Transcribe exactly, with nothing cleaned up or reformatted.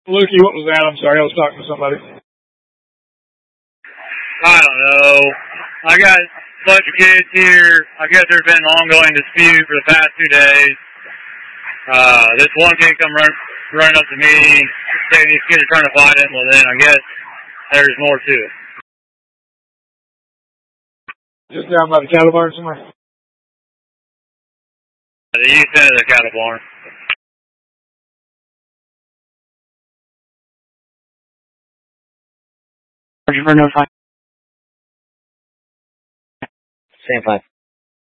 Lukey, what was that? I'm sorry, I was talking to somebody. I don't know. I got a bunch of kids here. I guess there's been an ongoing dispute for the past two days. Uh, this one kid come run, running up to me, saying these kids are trying to fight him. Well, then I guess there's more to it. Just down by the cattle barn somewhere? The east end of the cattle barn. Roger, for notify. Stand five.